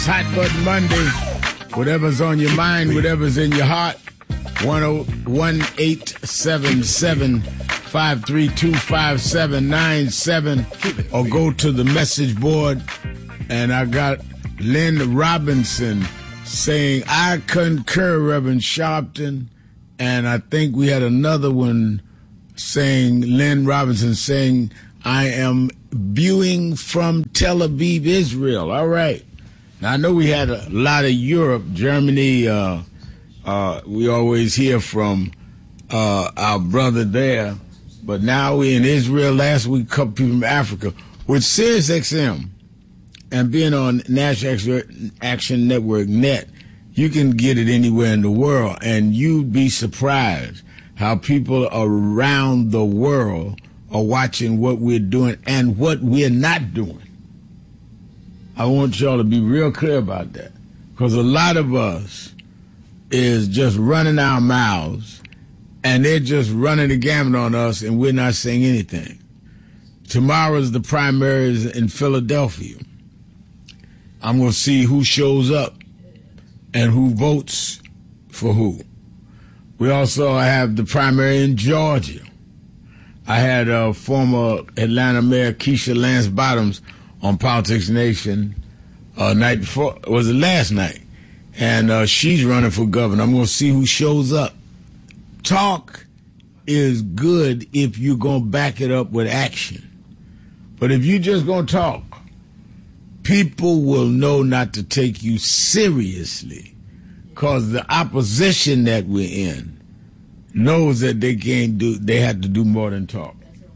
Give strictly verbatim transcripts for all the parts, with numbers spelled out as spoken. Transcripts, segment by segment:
Hot Button Monday. Whatever's on your mind, whatever's in your heart. one eight seven seven, five three two, five seven nine seven. Or go to the message board. And I got Lynn Robinson saying, I concur, Reverend Sharpton. And I think we had another one saying, Lynn Robinson saying, I am viewing from Tel Aviv, Israel. All right. Now, I know we had a lot of Europe, Germany. Uh, uh, we always hear from uh, our brother there. But now we're in Israel. Last week, a couple people from Africa. With Sirius X M and being on National Action Network Net, you can get it anywhere in the world. And you'd be surprised how people around the world are watching what we're doing and what we're not doing. I want y'all to be real clear about that, because a lot of us is just running our mouths, and they're just running the gamut on us, and we're not saying anything. Tomorrow's the primaries in Philadelphia. I'm going to see who shows up and who votes for who. We also have the primary in Georgia. I had uh, former Atlanta Mayor Keisha Lance Bottoms on Politics Nation uh, night before, was it last night? And uh, she's running for governor. I'm going to see who shows up. Talk is good if you're going to back it up with action. But if you're just going to talk, people will know not to take you seriously, because the opposition that we're in knows that they can't do, they have to do more than talk.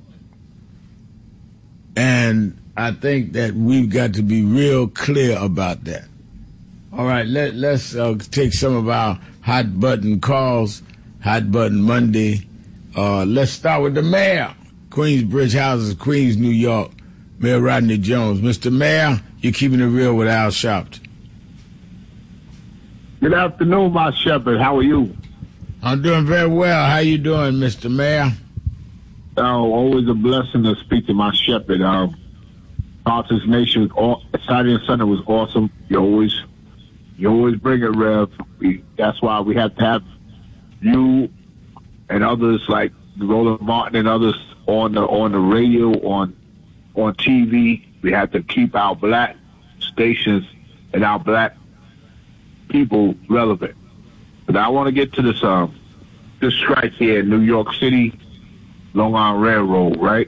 And I think that we've got to be real clear about that. All right, let, let's uh, take some of our hot button calls, Hot Button Monday. Uh, let's start with the mayor, Queensbridge Houses, Queens, New York, Mayor Rodney Jones. Mister Mayor, you're keeping it real with Al Sharpton. Good afternoon, my shepherd. How are you? I'm doing very well. How you doing, Mister Mayor? Oh, always a blessing to speak to my shepherd. Um, Politics Nation, all, Saturday and Sunday was awesome. You always, you always bring it, Rev. We, that's why we have to have you and others like Roland Martin and others on the on the radio, on on T V. We have to keep our black stations and our black people relevant. But I want to get to this um this strike here in New York City, Long Island Railroad, right?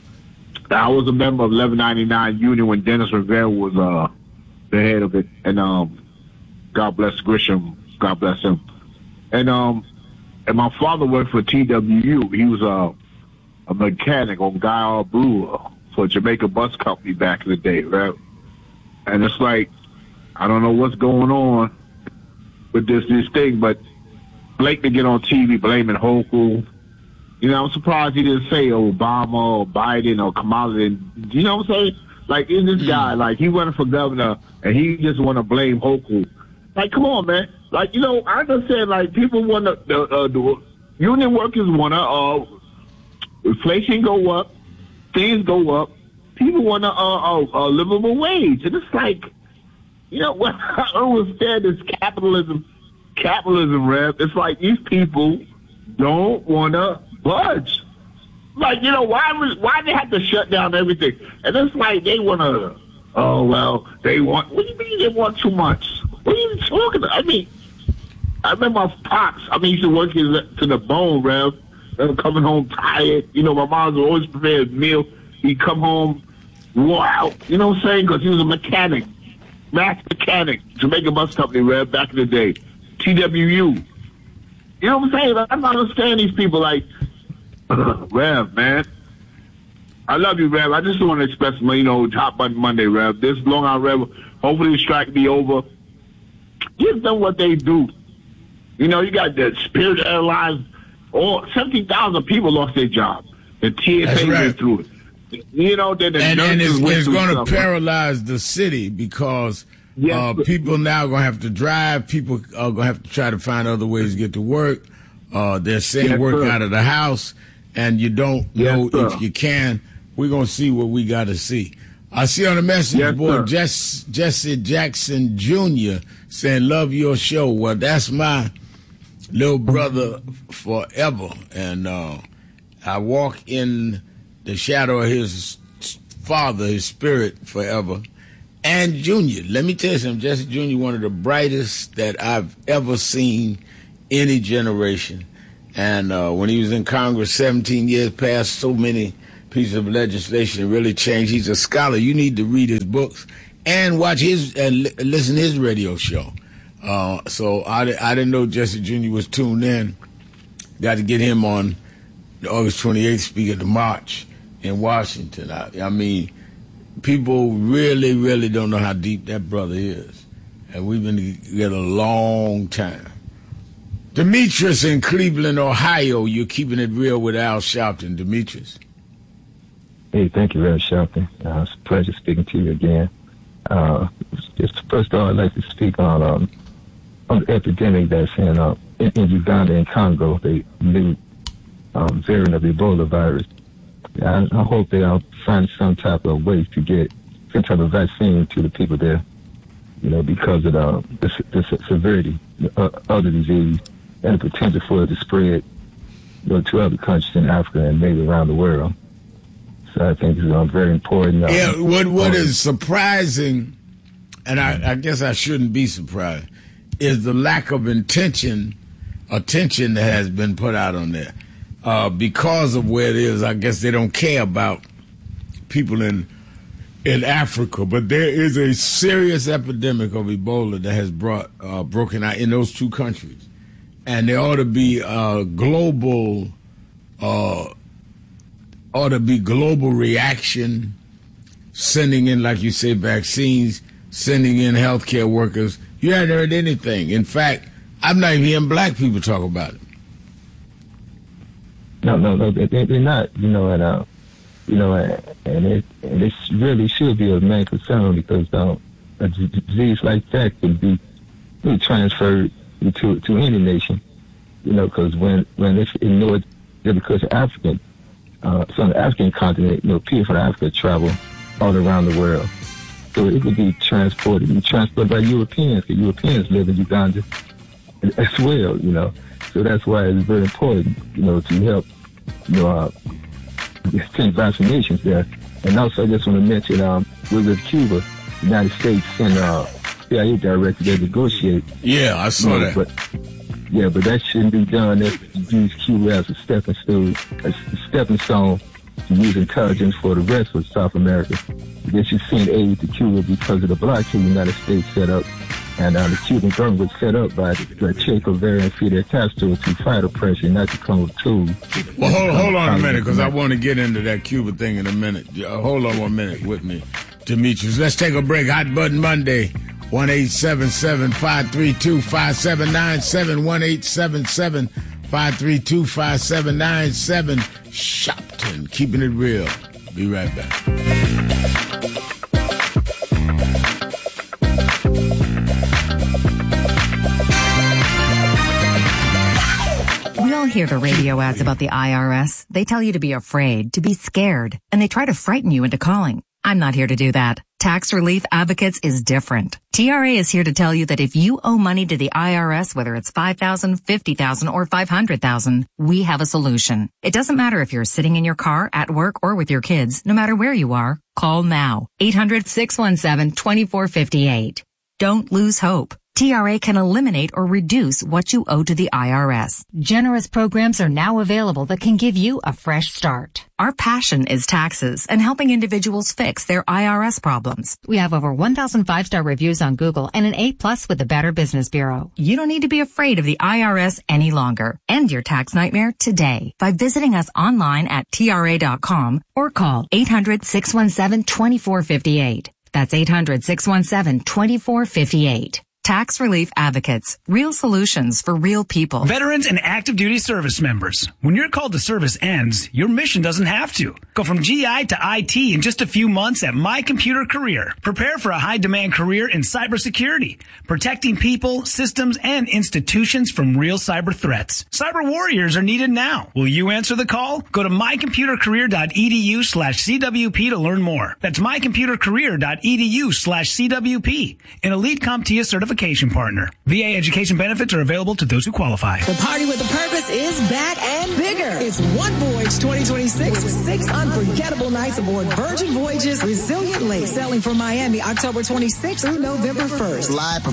I was a member of eleven ninety-nine Union when Dennis Rivera was uh, the head of it, and um, God bless Grisham, God bless him. And um, and my father worked for T W U. He was a a mechanic on Guy R. Brewer for Jamaica Bus Company back in the day, right? And it's like, I don't know what's going on with this this thing, but Blake to get on T V blaming Hochul. You know, I'm surprised he didn't say Obama or Biden or Kamala. You know what I'm saying? Like, in this guy, like, he running for governor, and he just want to blame Hochul. Like, come on, man. Like, you know, I understand, like, people want to, the, uh, the union workers want to, uh, inflation go up, things go up, people want to, uh, uh, uh, livable wage. And it's like, you know, what I understand is capitalism, capitalism, Rev. It's like these people don't want to budge. Like, you know, why was, why they have to shut down everything? And it's like they want to, oh, well, they want, what do you mean they want too much? What are you talking about? I mean, I remember my pops, I mean, he used to work his, to the bone, Rev. They were coming home tired. You know, my mom would always prepare a meal. He'd come home, wore out, you know what I'm saying? Because he was a mechanic, mass mechanic, Jamaica Bus Company, Rev, back in the day. T W U. You know what I'm saying? Like, I don't understand these people, like, Rev, man. I love you, Rev. I just want to express my, you know, Hot Button Monday, Rev. This Long Island Rev, hopefully the strike be over. Give them what they do. You know, you got the Spirit Airlines, all seventeen thousand people lost their job. The T S A right. went through it. You know, then the and, and it's, it's going to paralyze the city because yes, uh, people now going to have to drive. People are going to have to try to find other ways to get to work. Uh, they're saying yes, work sir. out of the house, and you don't yes, know sir. if you can. We're going to see what we got to see. I see on the message Yes, board, sir. Jess, Jesse Jackson Junior saying, love your show. Well, that's my little brother forever. And uh, I walk in the shadow of his father, his spirit forever. And Junior, let me tell you something, Jesse Junior, one of the brightest that I've ever seen any generation. And uh, when he was in Congress, seventeen years, passed so many pieces of legislation, it really changed. He's a scholar. You need to read his books and watch his and li- listen to his radio show. Uh, so I, I didn't know Jesse Junior was tuned in. Got to get him on the August twenty-eighth speaker to March in Washington. I, I mean, people really, really don't know how deep that brother is. And we've been together a long time. Demetrius in Cleveland, Ohio, you're keeping it real with Al Sharpton. Demetrius. Hey, thank you, Reverend Sharpton. Uh, it's a pleasure speaking to you again. Uh, just first of all, I'd like to speak on um, on the epidemic that's in, uh, in, in Uganda and Congo, the new um, variant of the Ebola virus. I, I hope they'll find some type of way to get some type of vaccine to the people there, you know, because of the, the, the severity of the disease and the potential for it to spread, you know, to other countries in Africa and maybe around the world. So I think it's um, very important. Uh, yeah, what what is surprising, and I, I guess I shouldn't be surprised, is the lack of intention, attention that has been put out on there. Uh, because of where it is, I guess they don't care about people in in Africa. But there is a serious epidemic of Ebola that has brought uh, broken out in those two countries, and there ought to be a global. Uh, ought to be global reaction, sending in, like you say, vaccines, sending in healthcare workers. You haven't heard anything. In fact, I'm not even hearing black people talk about it. No, no, no, they, they're not, you know, and, uh, you know, and it, and it really should be a main concern because um, a disease like that can be really transferred to to any nation, you know, because when, when it's ignored, just because of African, Uh, so on the African continent, you know, people from Africa travel all around the world. So it could be transported, be transported by Europeans, because Europeans live in Uganda as well, you know. So that's why it's very important, you know, to help, you know, uh, send vaccinations there. And also, I just want to mention, um, with Cuba, the United States sent uh, C I A director to negotiate. Yeah, I saw you know, that. But, Yeah, but that shouldn't be done. That use Cuba as a stepping stone, a stepping stone to use intelligence for the rest of South America. They should send aid to Cuba because of the blockade the United States set up, and uh, the Cuban government was set up by the Che Guevara and Fidel Castro to fight oppression, not to come with tools. Well, hold, hold on a minute, because I want to get into that Cuba thing in a minute. Uh, hold on one minute with me, Demetrius. Let's take a break. Hot Button Monday. one eight seven seven, five three two, five seven nine seven, one eight seven seven, five three two, five seven nine seven. Sharpton, keeping it real. Be right back. We all hear the radio ads about the I R S. They tell you to be afraid, to be scared, and they try to frighten you into calling. I'm not here to do that. Tax Relief Advocates is different. T R A is here to tell you that if you owe money to the I R S, whether it's five thousand dollars, fifty thousand dollars, or five hundred thousand dollars, we have a solution. It doesn't matter if you're sitting in your car, at work, or with your kids. No matter where you are, call now. eight hundred, six one seven, two four five eight. Don't lose hope. T R A can eliminate or reduce what you owe to the I R S. Generous programs are now available that can give you a fresh start. Our passion is taxes and helping individuals fix their I R S problems. We have over one thousand five-star reviews on Google and an A plus with the Better Business Bureau. You don't need to be afraid of the I R S any longer. End your tax nightmare today by visiting us online at T R A dot com or call eight hundred, six one seven, two four five eight. That's eight hundred, six one seven, two four five eight. Tax Relief Advocates. Real solutions for real people. Veterans and active duty service members. When your call to service ends, your mission doesn't have to. Go from G I to I T in just a few months at My Computer Career. Prepare for a high-demand career in cybersecurity, protecting people, systems, and institutions from real cyber threats. Cyber warriors are needed now. Will you answer the call? Go to mycomputercareer.edu slash CWP to learn more. That's mycomputercareer.edu slash CWP. An elite CompTIA certification partner. V A education benefits are available to those who qualify. The Party with a Purpose is back and bigger. It's One Voyage twenty twenty-six with six unforgettable nights aboard Virgin Voyages Resilient Lake, sailing from Miami October twenty-sixth through November first. Live